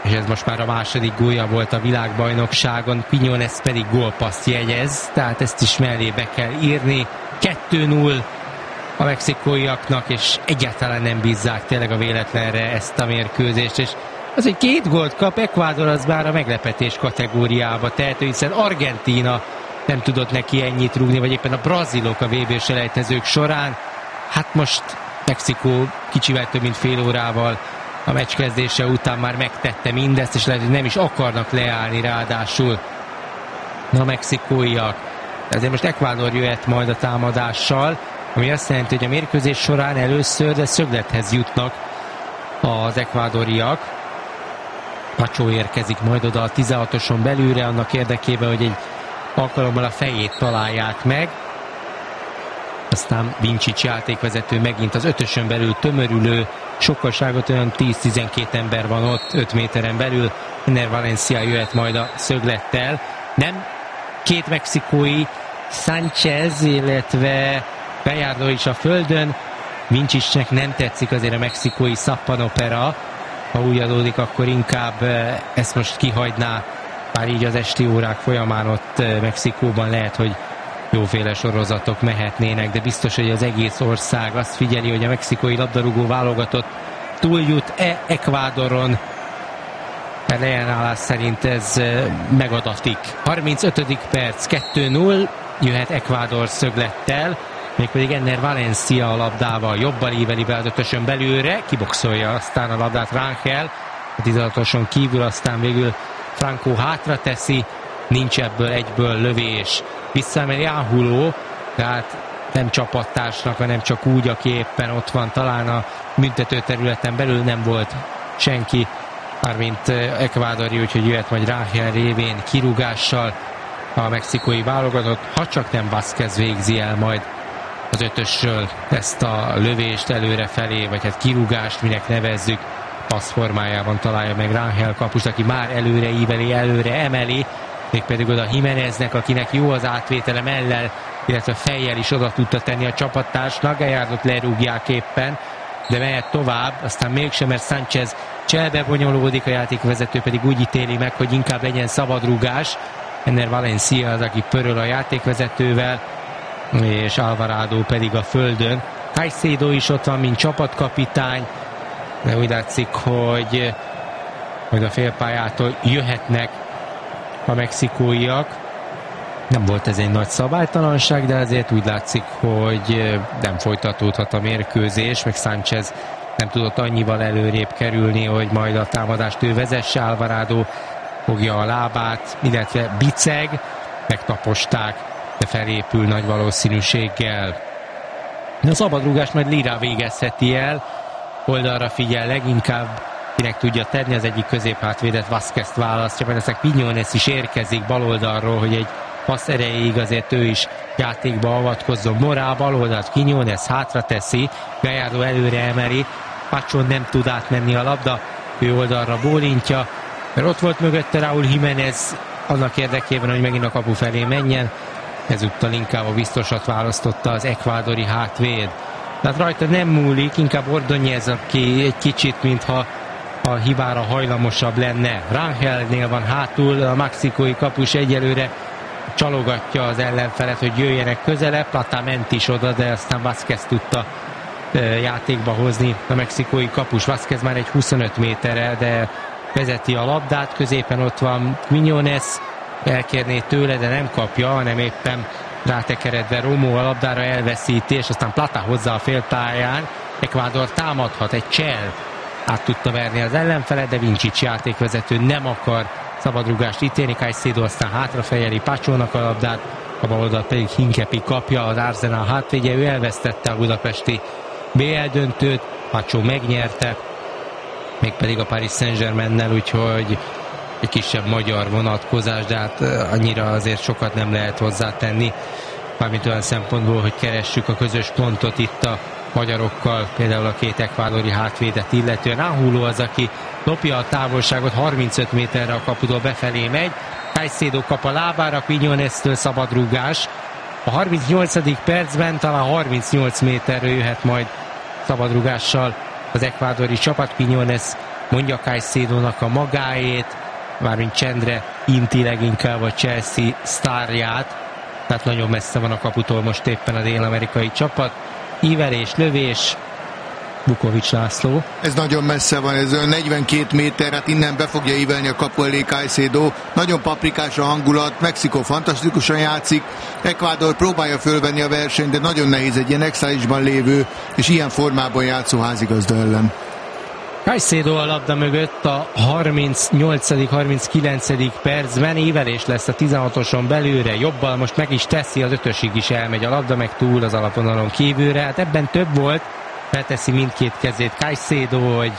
[SPEAKER 4] és ez most már a második gólja volt a világbajnokságon, Quiñones pedig gólpasszt jegyez, tehát ezt is mellé be kell írni. 2-0 a mexikóiaknak, és egyáltalán nem bízzák tényleg a véletlenre ezt a mérkőzést, és az, hogy 2 gólt kap Ecuador, az már a meglepetés kategóriába tehető, hiszen Argentína nem tudott neki ennyit rúgni, vagy éppen a brazilok a VB-selejtezők során. Hát most Mexikó kicsivel több mint fél órával a meccs kezdése után már megtette mindezt, és lehet, hogy nem is akarnak leállni ráadásul a mexikóiak. Ezért most Ecuador jöhet majd a támadással, ami azt jelenti, hogy a mérkőzés során először de szöglethez jutnak az ekvádoriak. Pacho érkezik majd oda a 16-oson belülre annak érdekében, hogy egy alkalommal a fejét találják meg. Aztán Vincic játékvezető megint az 5-ösön belül tömörülő, sokkolságot olyan 10-12 ember van ott 5 méteren belül. Enner Valencia jöhet majd a szöglettel. Nem 2 mexikói, Sánchez, illetve Gallardo is a földön. Vincicnek nem tetszik azért a mexikói szappanopera. Ha úgy adódik, akkor inkább ezt most kihagyná, bár így az esti órák folyamán ott Mexikóban lehet, hogy jóféle sorozatok mehetnének, de biztos, hogy az egész ország azt figyeli, hogy a mexikói labdarúgó válogatott túljut-e Ecuadoron. Ellenállás szerint ez megadatik. 35. perc, 2-0, jöhet Ecuador szöglettel, mégpedig Enner Valencia a labdával, jobban íveli be az 5-ösön belülre, kiboxolja aztán a labdát Rangel, a 16-oson kívül, aztán végül Franco hátra teszi, nincs ebből egyből lövés. Visszaemeli Angulo, tehát nem csapattársnak, hanem csak úgy, aki éppen ott van, talán a büntető területen belül nem volt senki, mármint ekvádori, úgyhogy jöhet majd Rangel révén kirúgással a mexikói válogatott, ha csak nem Vázquez végzi el majd az 5-ösről ezt a lövést előrefelé, vagy hát kirúgást, minek nevezzük, passz formájában találja meg Rangel kapust, aki már előre íveli, előre emeli, mégpedig oda Jiméneznek, akinek jó az átvétele mellel, illetve fejjel is oda tudta tenni a csapattársnak. Gallardot lerúgják éppen, de mehet tovább, aztán mégsem, mert Sánchez cselbe bonyolódik, a játékvezető pedig úgy ítéli meg, hogy inkább legyen szabadrúgás. Enner Valencia az, aki pöröl a játékvezetővel, és Alvarado pedig a földön. Caicedo is ott van, mint csapatkapitány, de úgy látszik, hogy a félpályától jöhetnek a mexikóiak. Nem volt ez egy nagy szabálytalanság, de azért úgy látszik, hogy nem folytatódhat a mérkőzés, meg Sánchez nem tudott annyival előrébb kerülni, hogy majd a támadást ő vezesse. Alvarado fogja a lábát, illetve biceg, megtaposták, de felépül nagy valószínűséggel. A szabadrúgást majd Lira végezheti el, oldalra figyel leginkább, kinek tudja tenni, az egyik középhátvédet, Vázquezt választja, mert ezek Quiñones is érkezik baloldalról, hogy egy passz erejéig azért ő is játékba avatkozzon. Morá baloldalt, Quiñones hátra teszi, Gallardo előre emeli, Pacho nem tud átmenni a labda, ő oldalra bólintja, mert ott volt mögötte Raúl Jiménez annak érdekében, hogy megint a kapu felé menjen, ezúttal inkább a biztosat választotta az ekvádori hátvéd. Tehát rajta nem múlik, inkább Ordóñez, aki egy kicsit, mintha a hibára hajlamosabb lenne. Rangelnél van hátul, a mexikói kapus egyelőre csalogatja az ellenfelet, hogy jöjjenek közelebb, Plata ment is oda, de aztán Vázquez tudta játékba hozni a mexikói kapus. Vázquez már egy 25 méterre, de vezeti a labdát, középen ott van Quiñones, elkérné tőle, de nem kapja, hanem éppen rátekeredve Romo a labdára elveszíti, és aztán Plata hozzá a félpályán. Ecuador támadhat, egy csel át tudta verni az ellenfelet, de Vincic játékvezető nem akar szabadrúgást ítélni. Caicedo aztán hátrafejeli Pachónak a labdát, a bal oldalt pedig Hinkepi kapja, az Arsenal hátvédje, ő elvesztette a budapesti BL döntőt, Pacho megnyerte, mégpedig a Paris Saint-Germainnel, úgyhogy egy kisebb magyar vonatkozás, de hát annyira azért sokat nem lehet hozzátenni, mármint olyan szempontból, hogy keressük a közös pontot itt a magyarokkal, például a 2 ekvádori hátvédet illetően. Angulo az, aki lopja a távolságot, 35 méterre a kaputól befelé megy, Caicedo kap a lábára, Quiñones-től szabadrúgás. A 38. percben talán 38 méterről jöhet majd szabadrúgással az ekvádori csapat. Quiñones mondja Caicedo-nak a magáét, mármint csendre inti leginkább a Chelsea sztárját, tehát nagyon messze van a kaputól most éppen a dél-amerikai csapat. Ívelés, lövés, Vukovics László.
[SPEAKER 5] Ez nagyon messze van, ez 42 méter, hát innen be fogja ívelni a kapu elé Caicedo. Nagyon paprikás a hangulat, Mexikó fantasztikusan játszik, Ecuador próbálja fölvenni a versenyt, de nagyon nehéz egy ilyen exálisban lévő és ilyen formában játszó házigazda ellen.
[SPEAKER 4] Caicedo a labda mögött a 38.-39. percben, ívelés lesz a 16-oson belőle, jobbal most meg is teszi, az 5-ösig is elmegy a labda, meg túl az alapvonalon kívülre, hát ebben több volt, felteszi mindkét kezét Caicedo, hogy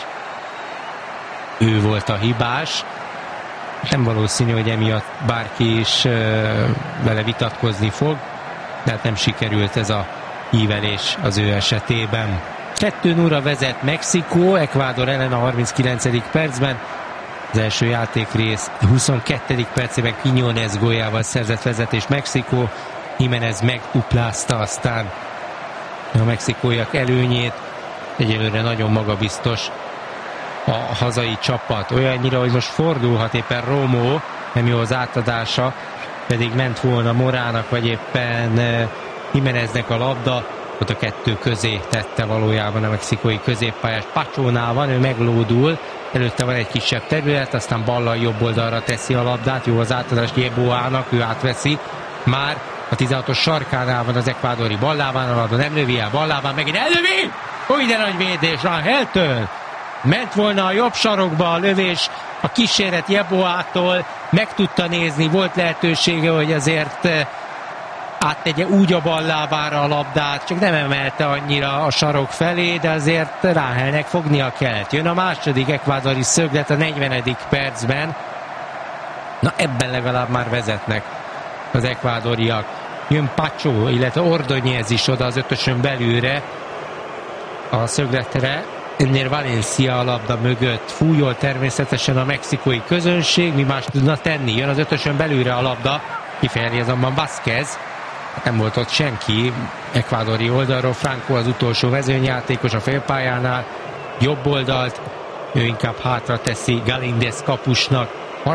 [SPEAKER 4] ő volt a hibás. Nem valószínű, hogy emiatt bárki is vele vitatkozni fog, de hát nem sikerült ez a ívelés az ő esetében. 2-0-ra vezet Mexikó, Ecuador ellen a 39. percben. Az első játékrész 22. percében Quiñones góljával szerzett vezetés Mexikó. Jiménez megduplázta aztán a mexikóiak előnyét. Egyelőre nagyon magabiztos a hazai csapat. Olyannyira, hogy most fordulhat éppen Romo, nem jó az átadása, pedig ment volna Morának, vagy éppen Jiméneznek a labda. Ott a kettő közé tette valójában a mexikói középpályás. Pachónál van, ő meglódul, előtte van egy kisebb terület, aztán ballal jobb oldalra teszi a labdát, jó az átadás Yeboának, ő átveszi, már a 16-os sarkánál van az ekvádori Balláván, a labda nem lövi el, Balláván megint ellövi! Új, de nagy védés Rangeltől! Ment volna a jobb sarokba a lövés, a kíséret Yeboától, meg tudta nézni, volt lehetősége, hogy azért áttegye úgy a Ballávára a labdát, csak nem emelte annyira a sarok felé, de azért Rangelnek fognia kellett. Jön a második ekvádori szöglet a 40. percben. Na ebben legalább már vezetnek az ekvádoriak. Jön Pacho, illetve Ordóñez is oda az 5-ösön belülre a szögletre. Ennél Valencia a labda mögött. Fújol természetesen a mexikói közönség, mi más tudna tenni. Jön az 5-ösön belülre a labda, kifejeli azonban Vázquez. Nem volt ott senki ekvádori oldalról. Franco az utolsó vezőnyjátékos a félpályánál, jobb oldalt, ő inkább hátra teszi Galíndez kapusnak,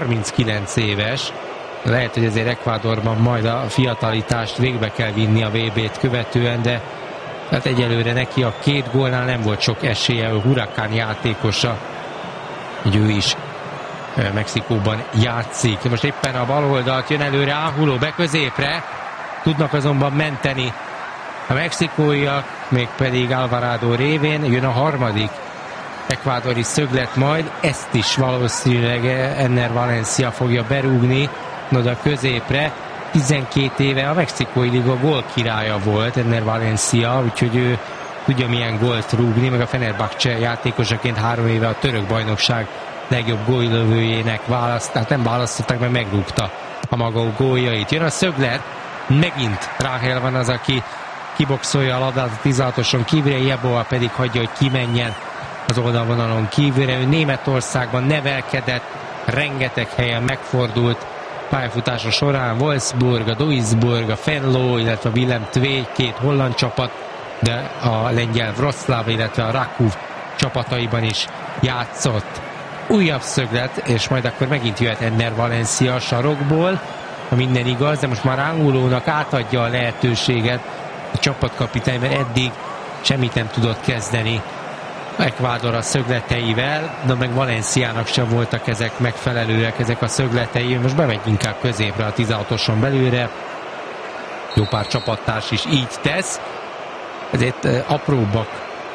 [SPEAKER 4] 39 éves. Lehet, hogy azért Ekvádorban majd a fiatalitást végbe kell vinni a VB-t követően, de hát egyelőre neki a 2 gólnál nem volt sok esélye, a Huracán játékosa, hogy ő is Mexikóban játszik. Most éppen a bal oldalt jön előre Áhuló be középre, tudnak azonban menteni a mexikóiak, mégpedig Alvarado révén. Jön a harmadik ekvádori szöglet majd, ezt is valószínűleg Enner Valencia fogja berúgni oda középre. 12 éve a mexikói liga gól királya volt Enner Valencia, úgyhogy ő tudja milyen gólt rúgni, meg a Fenerbahce játékosaként 3 éve a török bajnokság legjobb góllövőjének hát nem választották, mert megrúgta a maga góljait. Jön a szöglet, megint Rangel van az, aki kiboxolja a labdát a 16-oson kívülre, Yeboa pedig hagyja, hogy kimenjen az oldalvonalon kívülre. Ő Németországban nevelkedett, rengeteg helyen megfordult pályafutása során, Wolfsburg, a Duisburg, a Venlo, illetve a Willem II, 2 holland csapat, de a lengyel Wroclaw, illetve a Rakov csapataiban is játszott. Újabb szöglet, és majd akkor megint jöhet Enner Valencia a sarokból, ha minden igaz, de most már Angolónak átadja a lehetőséget a csapatkapitány, mert eddig semmit nem tudott kezdeni Ecuador a szögleteivel, de meg Valenciának sem voltak ezek megfelelőek, ezek a szögletei. Most bemegy inkább középre a 16-oson belőle. Jó pár csapattárs is így tesz. Ezért apróbbak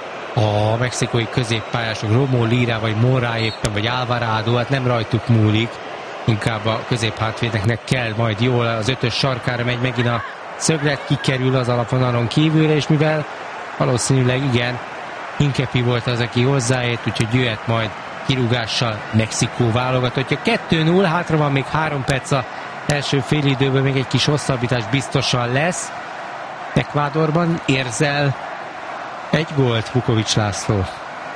[SPEAKER 4] a mexikói középpályások, Romo, Lira, vagy Mora éppen, vagy Alvarado, hát nem rajtuk múlik. Inkább a középhátvédeknek kell majd jól, az 5-ös sarkára megy megint a szöglet, kikerül az alapvonalon kívülre, és mivel valószínűleg igen, Hinkepi volt az, aki hozzáért, úgyhogy jöhet majd kirúgással Mexikó válogatottja. 2-0, hátra van még 3 perc a első félidőből, még egy kis hosszabbítás biztosan lesz. Ecuadorban érzel egy gólt, Vukovics László.